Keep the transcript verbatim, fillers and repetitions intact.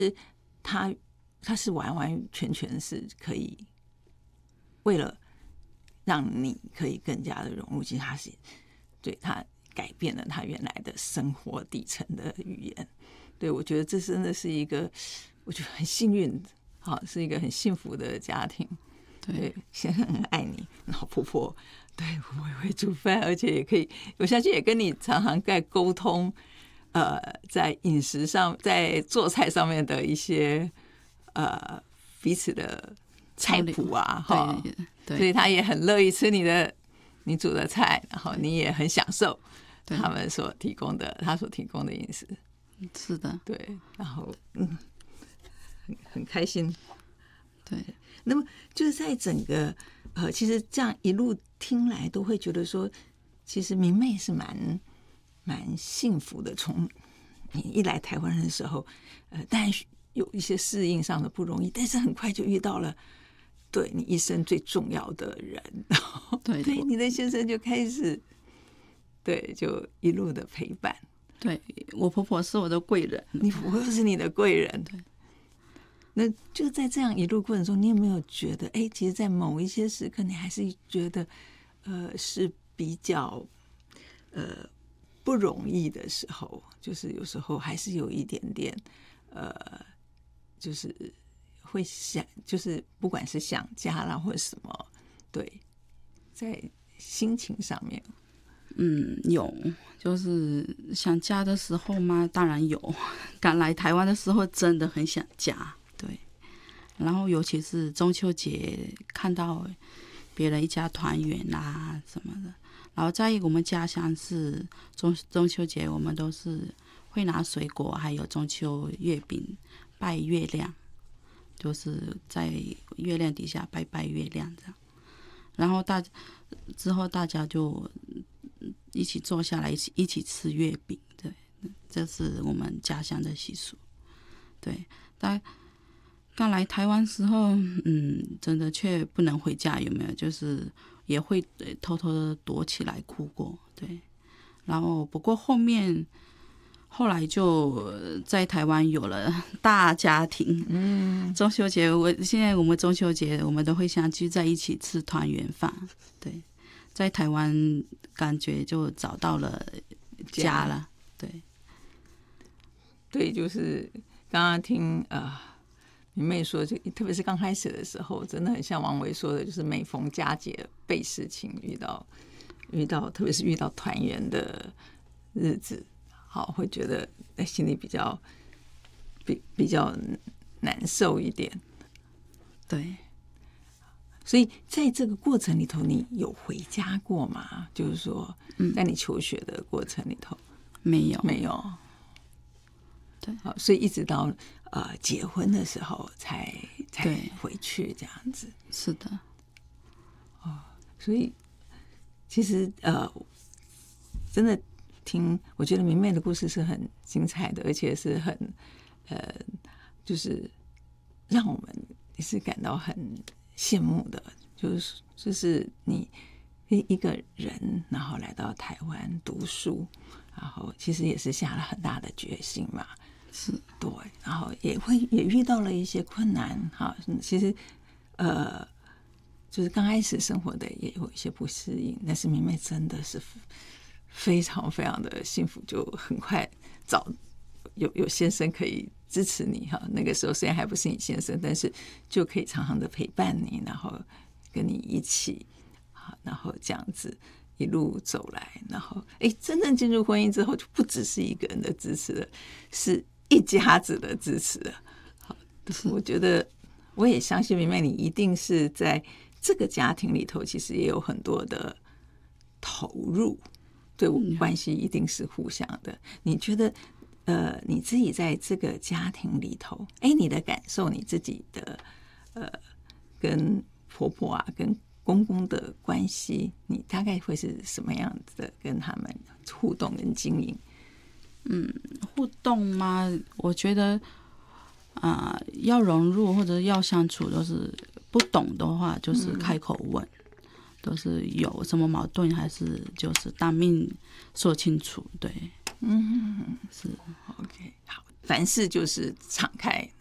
他他是完完全全是可以为了让你可以更加的融入，其实他是对他改变了他原来的生活底层的语言。对，我觉得这真的是一个我觉得很幸运，好，是一个很幸福的家庭。对，先生很爱你，然后婆婆对婆婆也会煮饭，而且也可以，我相信也跟你常常在沟通，呃，在饮食上，在做菜上面的一些呃彼此的菜谱啊，哈，对，所以他也很乐意吃你的你煮的菜，然后你也很享受他们所提供的他所提供的饮食。 是的， 对，然后嗯，很很开心。 对， 那么就是在整个呃，其实这样一路听来，都会觉得说，其实明媚是蛮蛮幸福的。从你一来台湾的时候，呃，当然有一些适应上的不容易，但是很快就遇到了对你一生最重要的人， 对， 对你的先生就开始对，就一路的陪伴。 对，我婆婆是我的贵人， 你婆婆是你的贵人。 对， 那就在这样一路过程中，你有没有觉得，哎，其实，在某一些时刻，你还是觉得，呃，是比较，呃，不容易的时候，就是有时候还是有一点点，呃，就是会想，就是不管是想家啦，或者什么，对，在心情上面。 嗯，有，就是想家的时候嘛，当然有。刚来台湾的时候，真的很想家，对。然后尤其是中秋节，看到别人一家团圆啊什么的。然后在我们家乡是中中秋节，我们都是会拿水果，还有中秋月饼拜月亮，就是在月亮底下拜拜月亮这样。然后大之后大家就一起坐下来一起一起吃月饼，对，这是我们家乡的习俗。对，但刚来台湾时候，嗯，真的却不能回家，有没有？就是也会偷偷的躲起来哭过，对。然后不过后面后来就在台湾有了大家庭，嗯，中秋节我现在我们中秋节我们都会相聚在一起吃团圆饭，对。在台湾感觉就找到了家了，对， 对，就是刚刚听呃明媚说，就特别是刚开始的时候，真的很像王维说的，就是每逢佳节倍思亲，遇到遇到，特别是遇到团圆的日子，好，会觉得在心里比较比比较难受一点， 对。 所以在这个过程里头，你有回家过吗？就是说，在你求学的过程里头， 嗯、没有， 没有。 对， 好，所以一直到呃结婚的时候才才回去这样子。 是的。 哦，所以其实呃，真的听，我觉得明媚的故事是很精彩的，而且是很呃，就是让我们也是感到很羡慕的，就是就是你一个人，然后来到台湾读书，然后其实也是下了很大的决心嘛， 是对，然后也会也遇到了一些困难哈，其实呃，就是刚开始生活的也有一些不适应，但是明媚真的是非常非常的幸福，就很快找有有先生可以支持你哈，那个时候虽然还不是你先生，但是就可以常常的陪伴你，然后跟你一起，然后这样子一路走来，然后哎，真正进入婚姻之后，就不只是一个人的支持了，是一家子的支持了。好，我觉得我也相信明媚，你一定是在这个家庭里头，其实也有很多的投入，对我们关系一定是互相的。你觉得？呃，你自己在这个家庭里头，哎，你的感受，你自己的呃，跟婆婆啊，跟公公的关系，你大概会是什么样子的跟他们互动跟经营？ 嗯，互动吗？我觉得啊、呃，要融入或者要相处，都是不懂的话，就是开口问，嗯、都是有什么矛盾，还是就是当面说清楚，对。 嗯， 是 OK， 好， 凡事就是敞开，